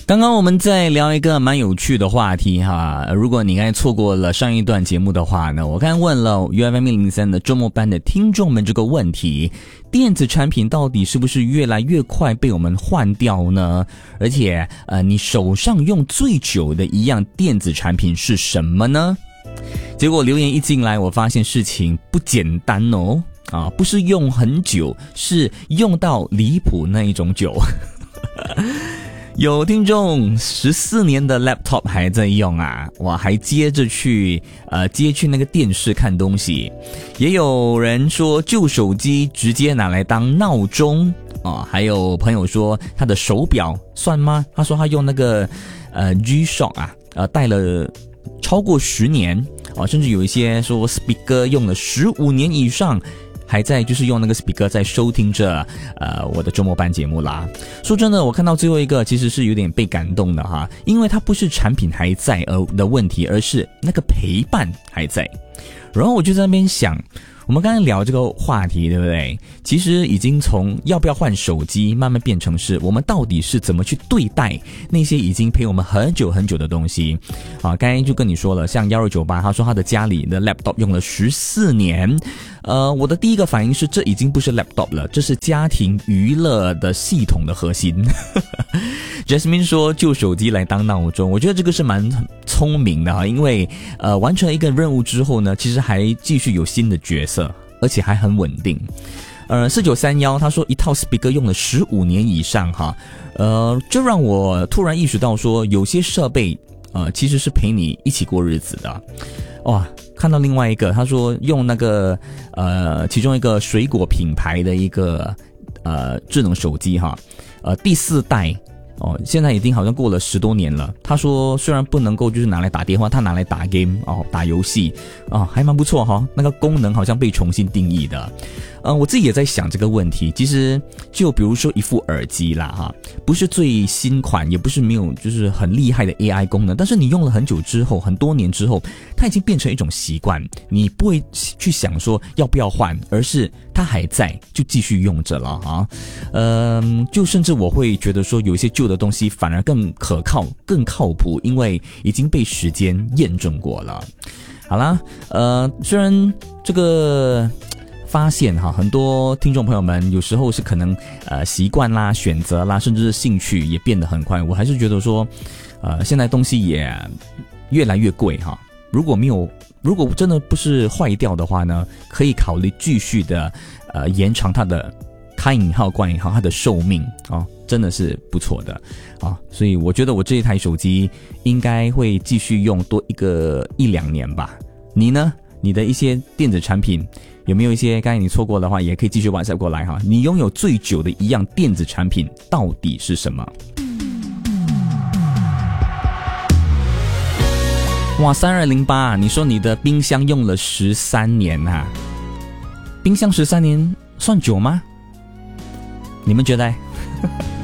刚刚我们在聊一个蛮有趣的话题哈，如果你刚才错过了上一段节目的话呢，我刚才问了 UFM103 的周末班的听众们这个问题，电子产品到底是不是越来越快被我们换掉呢？而且你手上用最久的一样电子产品是什么呢？结果留言一进来，我发现事情不简单哦，不是用很久，是用到离谱那一种久。有听众14年的 laptop 还在用啊，哇，还接去那个电视看东西。也有人说旧手机直接拿来当闹钟还有朋友说他的手表算吗？他说他用那个G-Shock 戴了超过10年甚至有一些说 speaker 用了15年以上。还在就是用那个 speaker 在收听着我的周末班节目啦。说真的，我看到最后一个其实是有点被感动的哈，因为它不是产品还在的问题，而是那个陪伴还在。然后我就在那边想，我们刚才聊这个话题对不对？其实已经从要不要换手机慢慢变成是我们到底是怎么去对待那些已经陪我们很久很久的东西刚才就跟你说了，像1298他说他的家里的 laptop 用了14年，我的第一个反应是这已经不是 laptop 了，这是家庭娱乐的系统的核心。Jasmine 说旧手机来当闹钟，我觉得这个是蛮聪明的因为完成了一个任务之后呢，其实还继续有新的角色，而且还很稳定。4931他说一套 speaker 用了15年以上这让我突然意识到说有些设备其实是陪你一起过日子的。哇，看到另外一个他说用那个其中一个水果品牌的一个智能手机第4代现在已经好像过了10多年了。他说虽然不能够就是拿来打电话，他拿来打 game 打游戏还蛮不错那个功能好像被重新定义的。我自己也在想这个问题，其实就比如说一副耳机啦不是最新款，也不是没有就是很厉害的 AI 功能，但是你用了很久之后，很多年之后，它已经变成一种习惯，你不会去想说要不要换，而是它还在就继续用着了就甚至我会觉得说有一些旧的东西反而更可靠更靠谱，因为已经被时间验证过了。好啦，虽然这个发现很多听众朋友们有时候是可能习惯啦、选择啦，甚至是兴趣也变得很快，我还是觉得说现在东西也越来越贵如果真的不是坏掉的话呢，可以考虑继续的延长它的开引号关引号它的寿命真的是不错的所以我觉得我这一台手机应该会继续用多1-2年吧。你呢？你的一些电子产品有没有一些刚才你错过的话，也可以继续 WhatsApp 过来你拥有最久的一样电子产品到底是什么？哇，3208，你说你的冰箱用了13年冰箱13年算久吗？你们觉得